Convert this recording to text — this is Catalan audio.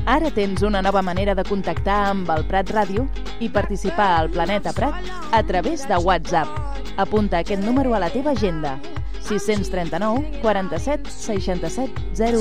Ara tens una nova manera de contactar amb el Prat Ràdio i participar al Planeta Prat a través de WhatsApp. Apunta aquest número a la teva agenda: 639 47 67 01.